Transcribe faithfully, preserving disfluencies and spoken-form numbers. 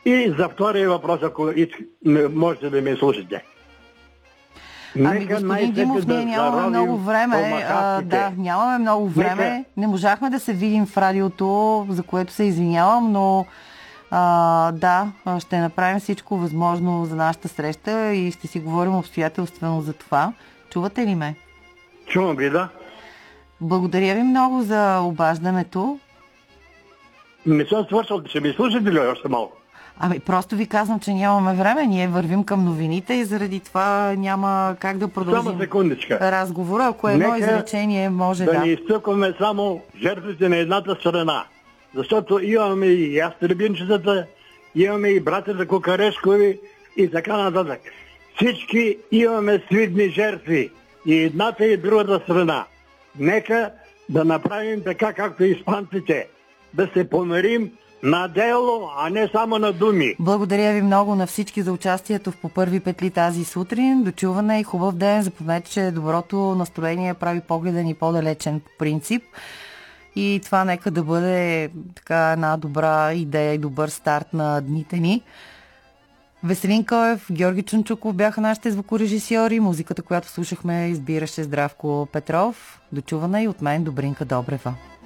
И за втория въпрос, ако можете да ме слушате. Ами, господин Димов, ние нямаме много време. А, да, нямаме много време. Нека... Не можахме да се видим в радиото, за което се извинявам, но а, да, ще направим всичко възможно за нашата среща и ще си говорим обстоятелствено за това. Чувате ли ме? Чувам ви, да. Благодаря ви много за обаждането. Не съм свършил, ще ми слушате ли още малко? Ами, просто ви казвам, че нямаме време. Ние вървим към новините и заради това няма как да продължим разговора. Ако едно Нека изречение може да... да... не изтъкваме само жертвите на едната страна. Защото имаме и ястребинчетата, имаме и братята Кокарешкови и така нататък. Всички имаме свидни жертви. И едната и другата страна. Нека да направим така, както испанците. Да се помирим на дело, а не само на думи. Благодаря ви много на всички за участието в По първи петли тази сутрин. Дочуване и хубав ден. Запомнете, че доброто настроение прави погледа ни по-далечен по принцип. И това нека да бъде така една добра идея и добър старт на дните ни. Веселин Коев, Георги Чунчуков бяха нашите звукорежисьори. Музиката, която слушахме, избираше Здравко Петров. Дочуване и от мен Добринка Добрева.